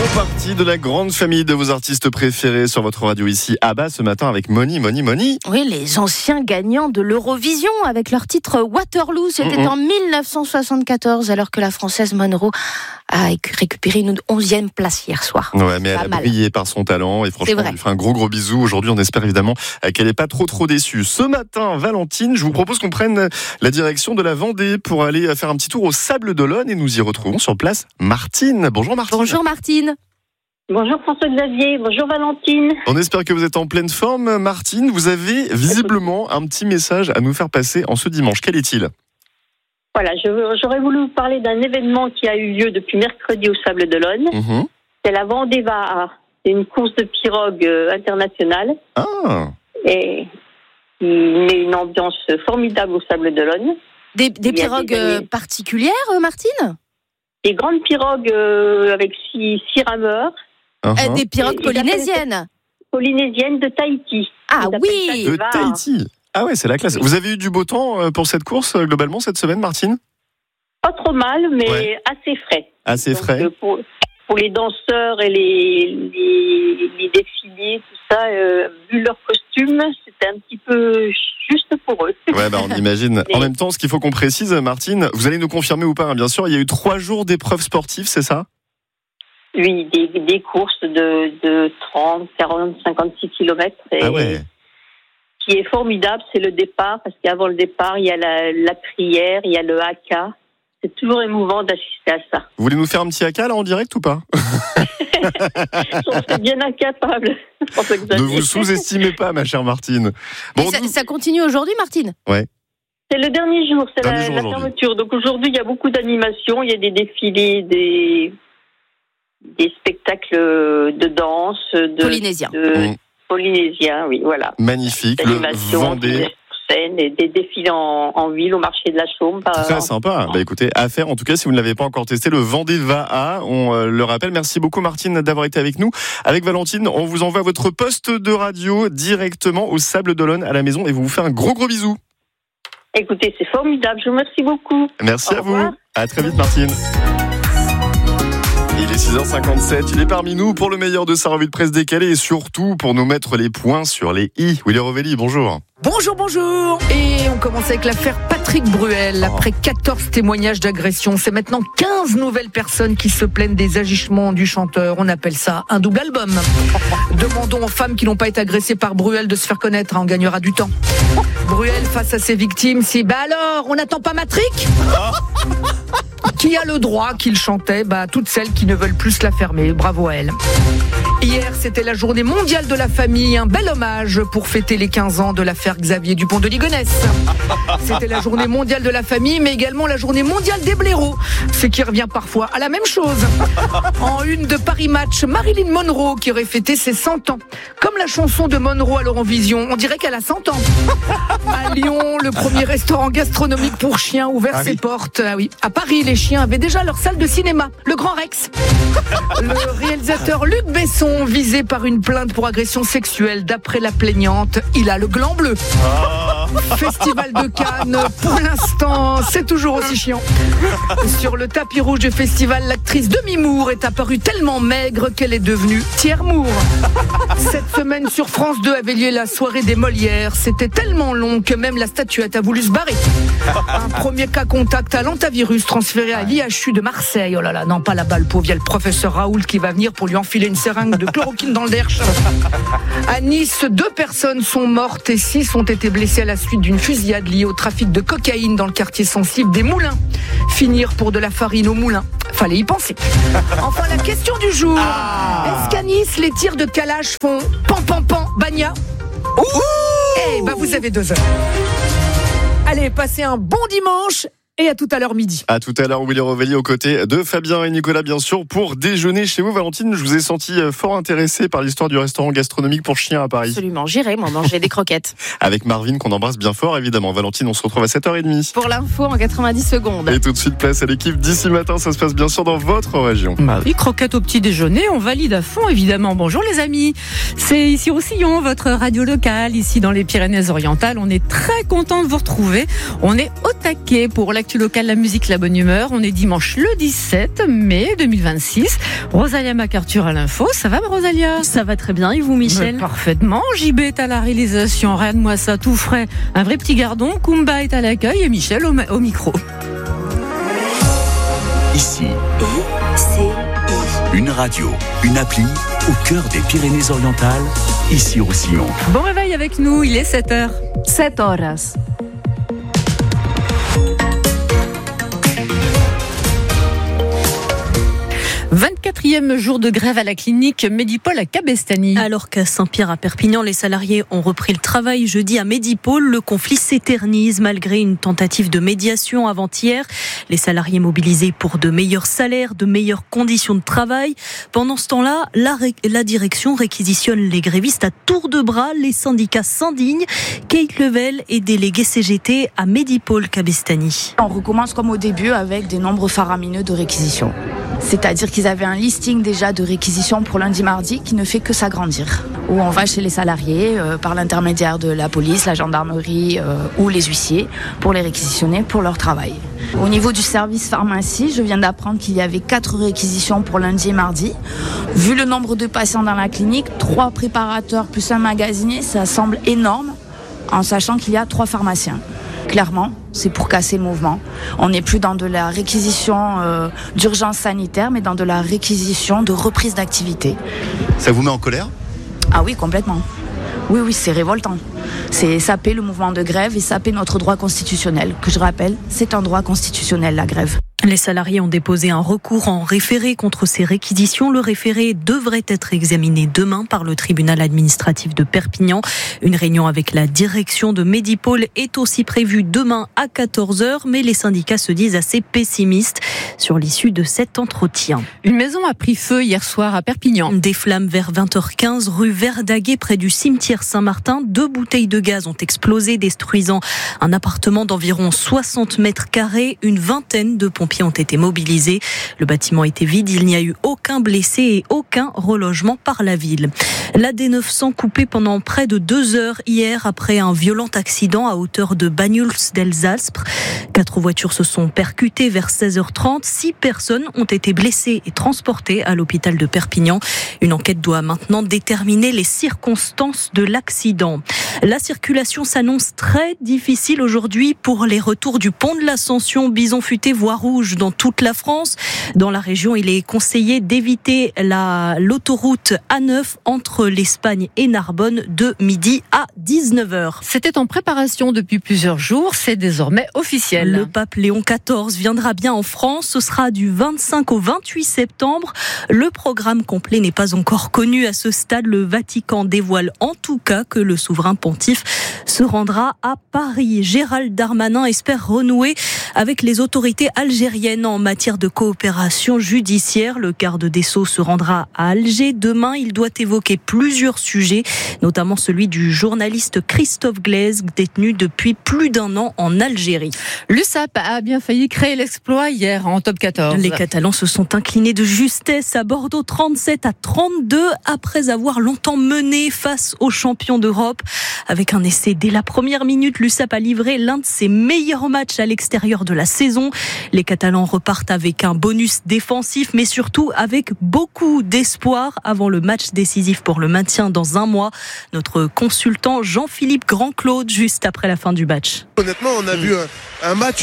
Partie de la grande famille de vos artistes préférés sur votre radio ici, ABBA, ce matin avec Money. Oui, les anciens gagnants de l'Eurovision avec leur titre Waterloo. C'était en 1974, alors que la Française Monroe a récupéré une 11e place hier soir. Ouais, mais elle a brillé par son talent et franchement, on lui fait un gros bisou. Aujourd'hui, on espère évidemment qu'elle n'est pas trop déçue. Ce matin, Valentine, je vous propose qu'on prenne la direction de la Vendée pour aller faire un petit tour au Sables d'Olonne et nous y retrouvons sur place Martine. Bonjour Martine. Bonjour Martine. Bonjour François-Xavier, bonjour Valentine. On espère que vous êtes en pleine forme. Martine, vous avez visiblement un petit message à nous faire passer en ce dimanche. Quel est-il ? Voilà, j'aurais voulu vous parler d'un événement qui a eu lieu depuis mercredi au Sables d'Olonne. C'est la Vendée Va. C'est une course de pirogue internationale. Et il met une ambiance formidable au Sables d'Olonne. Des pirogues particulières, Martine ? Des grandes pirogues avec six rameurs. Des pirogues polynésiennes. Polynésiennes de Tahiti. Ah oui, de Tahiti. Ah ouais, c'est la classe. Vous avez eu du beau temps pour cette course globalement cette semaine, Martine ? Pas trop mal, mais assez frais. Assez frais. Pour les danseurs et les défilés, tout ça, vu leur costume, c'était un petit peu juste pour eux. Ouais, on imagine. En même temps, ce qu'il faut qu'on précise, Martine, vous allez nous confirmer ou pas, hein, bien sûr, il y a eu 3 jours d'épreuves sportives, c'est ça ? Oui, des courses de 30, 40, 56 kilomètres. Ce qui est formidable, c'est le départ, parce qu'avant le départ, il y a la prière, il y a le haka. C'est toujours émouvant d'assister à ça. Vous voulez nous faire un petit haka là en direct ou pas ? J'en serais bien incapable. Ne vous sous-estimez pas, ma chère Martine. Bon, ça continue aujourd'hui, Martine ? Ouais. C'est le dernier jour, c'est la fermeture. Donc aujourd'hui, il y a beaucoup d'animations, il y a des défilés, des spectacles de danse, polynésiens, oui, voilà. Magnifique, le Vendée. Et des défilés en ville au marché de la Chaume. Très sympa. Écoutez, à faire en tout cas si vous ne l'avez pas encore testé, le Vendée Va. On le rappelle. Merci beaucoup Martine d'avoir été avec nous. Avec Valentine, on vous envoie votre poste de radio directement au Sables d'Olonne à la maison et vous faire un gros bisou. Écoutez, c'est formidable. Je vous remercie beaucoup. Merci à vous. À très vite Martine. Il est 6h57, il est parmi nous pour le meilleur de sa revue de presse décalée et surtout pour nous mettre les points sur les i. Willy Rovelli, bonjour. Bonjour. Et on commence avec l'affaire Patrick Bruel. Après 14 témoignages d'agression, c'est maintenant 15 nouvelles personnes qui se plaignent des agissements du chanteur. On appelle ça un double album. Demandons aux femmes qui n'ont pas été agressées par Bruel de se faire connaître, on gagnera du temps. Bruel face à ses victimes, alors, on n'attend pas Matrick ? Qui a le droit qu'il chantait ? Toutes celles qui ne veulent plus la fermer. Bravo à elle. Hier, c'était la journée mondiale de la famille. Un bel hommage pour fêter les 15 ans de l'affaire Xavier Dupont de Ligonnès. C'était la journée mondiale de la famille, mais également la journée mondiale des blaireaux. Ce qui revient parfois à la même chose. En une de Paris Match, Marilyn Monroe qui aurait fêté ses 100 ans. Comme la chanson de Monroe à l'Eurovision, on dirait qu'elle a 100 ans. À Lyon, le premier restaurant gastronomique pour chiens ouvert ses portes. À Paris, les chiens avaient déjà leur salle de cinéma, le Grand Rex. Le réalisateur Luc Besson, visé par une plainte pour agression sexuelle. D'après la plaignante, il a le gland bleu. Festival de Cannes, pour l'instant, c'est toujours aussi chiant. Sur le tapis rouge du festival, l'actrice Demi Moore est apparue tellement maigre qu'elle est devenue Thiers Moore. Cette semaine, sur France 2 avait lieu la soirée des Molières. C'était tellement long que même la statuette a voulu se barrer. Un premier cas contact à l'antavirus transféré à l'IHU de Marseille. Oh là là, non, pas la balle pauvre. Il y a le professeur Raoult qui va venir pour lui enfiler une seringue de chloroquine dans le derche. À Nice, 2 personnes sont mortes et 6 ont été blessées à la suite d'une fusillade liée au trafic de cocaïne dans le quartier sensible des Moulins. Finir pour de la farine au moulin. Fallait y penser. Enfin, la question du jour. Est-ce qu'à Nice, les tirs de Kalash font pan, bagna ? Vous avez 2 heures. Allez, passez un bon dimanche. Et à tout à l'heure midi. À tout à l'heure, Willy Rovelli aux côtés de Fabien et Nicolas, bien sûr, pour déjeuner chez vous. Valentine, je vous ai senti fort intéressé par l'histoire du restaurant gastronomique pour chiens à Paris. Absolument, j'irai manger des croquettes. Avec Marvin, qu'on embrasse bien fort, évidemment. Valentine, on se retrouve à 7h30. Pour l'info en 90 secondes. Et tout de suite, place à l'équipe d'ici matin. Ça se passe bien sûr dans votre région. Oui, croquettes au petit déjeuner, on valide à fond, évidemment. Bonjour les amis. C'est ici Roussillon, votre radio locale, ici dans les Pyrénées-Orientales. On est très content de vous retrouver. On est au taquet pour l'actu l'actu locale, la musique, la bonne humeur. On est dimanche le 17 mai 2026. Rosalia MacArthur à l'info. Ça va, Rosalia? Ça va très bien. Et vous, Michel? Parfaitement. JB est à la réalisation. Regarde-moi ça, tout frais. Un vrai petit gardon. Kumba est à l'accueil et Michel au micro. Ici, une radio, une appli au cœur des Pyrénées-Orientales, ici Roussillon. Bon réveil avec nous, il est 7h. 7 horas. 24e jour de grève à la clinique Medipol à Cabestany. Alors qu'à Saint-Pierre à Perpignan, les salariés ont repris le travail jeudi à Medipol, le conflit s'éternise malgré une tentative de médiation avant-hier. Les salariés mobilisés pour de meilleurs salaires, de meilleures conditions de travail. Pendant ce temps-là, la direction réquisitionne les grévistes à tour de bras. Les syndicats s'indignent. Kate Level est déléguée CGT à Medipol Cabestany. On recommence comme au début avec des nombres faramineux de réquisitions. C'est-à-dire qu'ils avaient un listing déjà de réquisitions pour lundi-mardi qui ne fait que s'agrandir. Où on va chez les salariés par l'intermédiaire de la police, la gendarmerie ou les huissiers pour les réquisitionner pour leur travail. Au niveau du service pharmacie, je viens d'apprendre qu'il y avait 4 réquisitions pour lundi et mardi. Vu le nombre de patients dans la clinique, 3 préparateurs plus un magasinier, ça semble énorme en sachant qu'il y a 3 pharmaciens. Clairement, c'est pour casser le mouvement. On n'est plus dans de la réquisition d'urgence sanitaire, mais dans de la réquisition de reprise d'activité. Ça vous met en colère ? Ah oui, complètement. Oui, c'est révoltant. C'est saper le mouvement de grève et saper notre droit constitutionnel, que je rappelle, c'est un droit constitutionnel, la grève. Les salariés ont déposé un recours en référé contre ces réquisitions. Le référé devrait être examiné demain par le tribunal administratif de Perpignan. Une réunion avec la direction de Medipol est aussi prévue demain à 14h, mais les syndicats se disent assez pessimistes sur l'issue de cet entretien. Une maison a pris feu hier soir à Perpignan. Des flammes vers 20h15 rue Verdaguet près du cimetière Saint-Martin. 2 bouteilles de gaz ont explosé, détruisant un appartement d'environ 60 mètres carrés. Une vingtaine de pompiers ont été mobilisés. Le bâtiment était vide, il n'y a eu aucun blessé et aucun relogement par la ville. La D900 coupée pendant près de 2 heures hier après un violent accident à hauteur de Banyuls-d'Elsaspre. 4 voitures se sont percutées vers 16h30. 6 personnes ont été blessées et transportées à l'hôpital de Perpignan. Une enquête doit maintenant déterminer les circonstances de l'accident. La circulation s'annonce très difficile aujourd'hui pour les retours du pont de l'Ascension, Bison Futé, voie rouge dans toute la France. Dans la région, il est conseillé d'éviter l'autoroute A9 entre l'Espagne et Narbonne de midi à 19h. C'était en préparation depuis plusieurs jours, c'est désormais officiel. Le pape Léon XIV viendra bien en France, ce sera du 25 au 28 septembre. Le programme complet n'est pas encore connu à ce stade. Le Vatican dévoile en tout cas que le souverain pontife se rendra à Paris. Gérald Darmanin espère renouer avec les autorités algériennes en matière de coopération judiciaire. Le garde des Sceaux se rendra à Alger. Demain, il doit évoquer plusieurs sujets, notamment celui du journaliste Christophe Glaise, détenu depuis plus d'1 an en Algérie. L'USAP a bien failli créer l'exploit hier en top 14. Les Catalans se sont inclinés de justesse à Bordeaux 37-32 après avoir longtemps mené face aux champions d'Europe. Avec un essai dès la première minute, l'USAP a livré l'un de ses meilleurs matchs à l'extérieur de la saison. Les Catalans repartent avec un bonus défensif, mais surtout avec beaucoup d'espoir avant le match décisif pour le maintien dans 1 mois. Notre consultant Jean-Philippe Grand-Claude, juste après la fin du match. Honnêtement, on a vu un match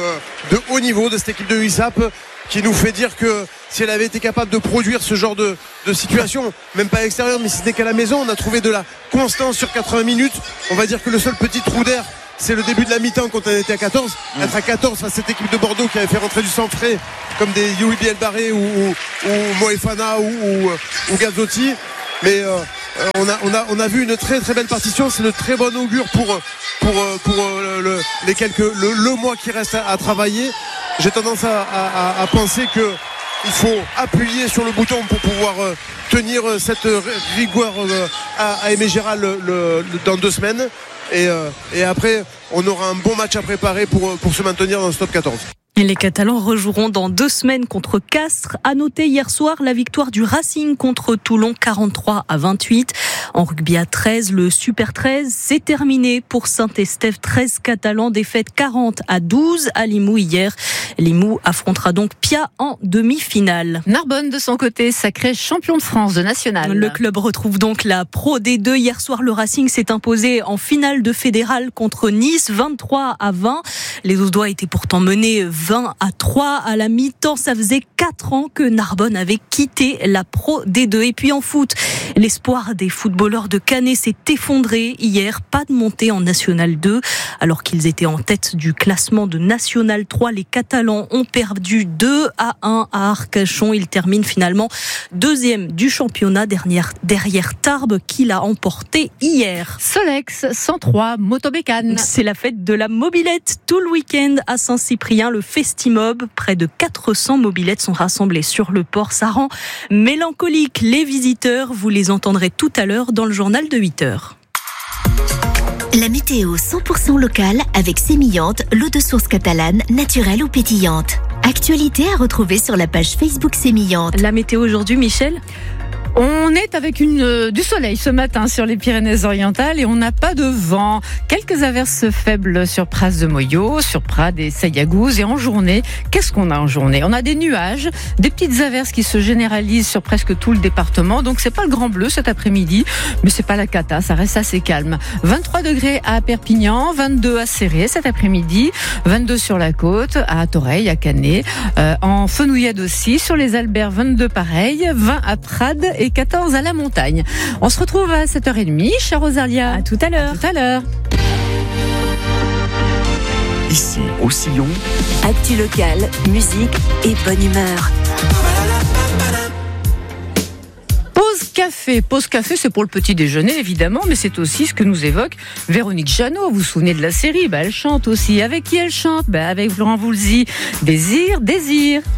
de haut niveau de cette équipe de l'USAP qui nous fait dire que si elle avait été capable de produire ce genre de situation, même pas à l'extérieur, mais si c'était qu'à la maison, on a trouvé de la constance sur 80 minutes. On va dire que le seul petit trou d'air, c'est le début de la mi-temps quand on était à 14. Être à 14 face à cette équipe de Bordeaux qui avait fait rentrer du sang frais comme des Youri Bielbarré ou Moefana ou Gazzotti. Mais on a vu une très très belle partition. C'est de très bon augure pour le mois qui reste à travailler. J'ai tendance à penser que il faut appuyer sur le bouton pour pouvoir tenir cette rigueur à Aimé Gérald dans 2 semaines. Et après, on aura un bon match à préparer pour se maintenir dans ce top 14. Et les Catalans rejoueront dans 2 semaines contre Castres. À noter hier soir la victoire du Racing contre Toulon 43-28. En rugby à 13, le Super 13, c'est terminé pour Saint-Estèphe. 13 Catalans, défaite 40-12 à Limoux hier. Limoux affrontera donc Pia en demi-finale. Narbonne, de son côté, sacré champion de France de national. Le club retrouve donc la Pro D2. Hier soir, le Racing s'est imposé en finale de fédéral contre Nice, 23-20. Les Audois étaient pourtant menés 20-3 à la mi-temps. Ça faisait 4 ans que Narbonne avait quitté la Pro D2. Et puis en foot, l'espoir des footballeurs de Canet s'est effondré hier. Pas de montée en National 2. Alors qu'ils étaient en tête du classement de National 3, les Catalans ont perdu 2-1 à Arcachon. Ils terminent finalement deuxième du championnat derrière Tarbes qui l'a emporté hier. Solex 103 Motobécane. C'est la fête de la mobilette tout le week-end à Saint-Cyprien, le Festimob. Près de 400 mobilettes sont rassemblées sur le port. Ça rend mélancolique les visiteurs. Vous les entendrez tout à l'heure dans le journal de 8h. La météo 100% locale avec Sémillante, l'eau de source catalane, naturelle ou pétillante. Actualité à retrouver sur la page Facebook Sémillante. La météo aujourd'hui, Michel ? On est avec du soleil ce matin sur les Pyrénées-Orientales et on n'a pas de vent. Quelques averses faibles sur Pras de Moyo, sur Prades et Sayagouz. Et en journée, qu'est-ce qu'on a en journée ? On a des nuages, des petites averses qui se généralisent sur presque tout le département. Donc c'est pas le grand bleu cet après-midi, mais c'est pas la cata, ça reste assez calme. 23 degrés à Perpignan, 22 à Céré cet après-midi, 22 sur la côte, à Toreil, à Canet, en Fenouillade aussi, sur les Alberts 22 pareil, 20 à Prades et 14 à la montagne. On se retrouve à 7h30, chère Rosalia. À tout à l'heure. À tout à l'heure. Ici, au Sillon. Actu locale, musique et bonne humeur. Pause café, c'est pour le petit déjeuner évidemment, mais c'est aussi ce que nous évoque Véronique Jeannot. Vous vous souvenez de la série ? Elle chante aussi. Avec qui elle chante ? Avec Florent Voulzy. Désir.